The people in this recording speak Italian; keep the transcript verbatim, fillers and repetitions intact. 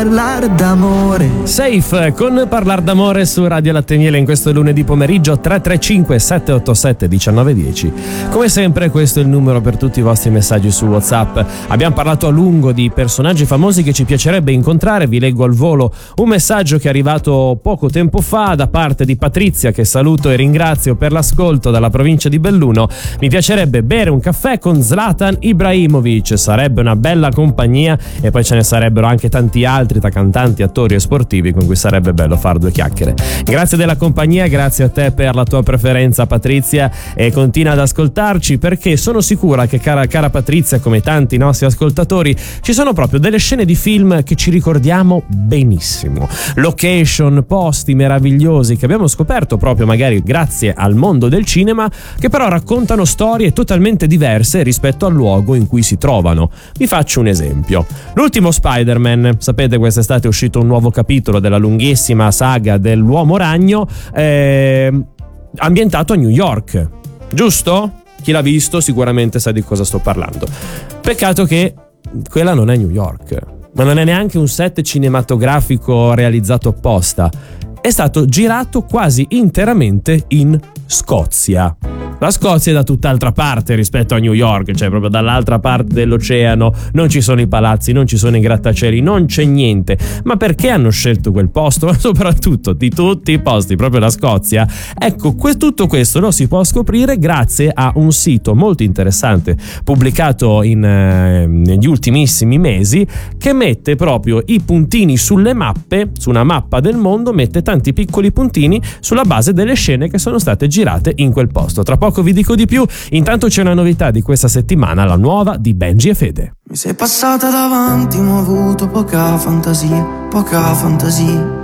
parlare d'amore. Safe con Parlar d'amore su Radio Latte e Miele in questo lunedì pomeriggio. Tre tre cinque sette otto sette uno nove uno zero. Come sempre questo è il numero per tutti i vostri messaggi su WhatsApp. Abbiamo parlato a lungo di personaggi famosi che ci piacerebbe incontrare. Vi leggo al volo un messaggio che è arrivato poco tempo fa da parte di Patrizia, che saluto e ringrazio per l'ascolto, dalla provincia di Belluno. Mi piacerebbe bere un caffè con Zlatan Ibrahimovic, sarebbe una bella compagnia, e poi ce ne sarebbero anche tanti altri tra cantanti, attori e sportivi con cui sarebbe bello fare due chiacchiere. Grazie della compagnia, grazie a te per la tua preferenza, Patrizia, e continua ad ascoltarci, perché sono sicura che cara, cara Patrizia, come tanti nostri ascoltatori, ci sono proprio delle scene di film che ci ricordiamo benissimo, location, posti meravigliosi che abbiamo scoperto proprio magari grazie al mondo del cinema, che però raccontano storie totalmente diverse rispetto al luogo in cui si trovano. Vi faccio un esempio: l'ultimo Spider-Man, sapete, quest'estate è uscito un nuovo capitolo della lunghissima saga dell'Uomo Ragno, eh, ambientato a New York, giusto? Chi l'ha visto sicuramente sa di cosa sto parlando. Peccato che quella non è New York, ma non è neanche un set cinematografico realizzato apposta. È stato girato quasi interamente in Scozia. La Scozia è da tutt'altra parte rispetto a New York, cioè proprio dall'altra parte dell'oceano, non ci sono i palazzi, non ci sono i grattacieli, non c'è niente. Ma perché hanno scelto quel posto? Ma soprattutto di tutti i posti, proprio la Scozia? Ecco, que- tutto questo lo si può scoprire grazie a un sito molto interessante pubblicato in, eh, negli ultimissimi mesi, che mette proprio i puntini sulle mappe, su una mappa del mondo, mette tanti piccoli puntini sulla base delle scene che sono state girate in quel posto. Tra poco vi dico di più. Intanto c'è una novità di questa settimana, la nuova di Benji e Fede. Mi sei passata davanti ma ho avuto poca fantasia, poca fantasia.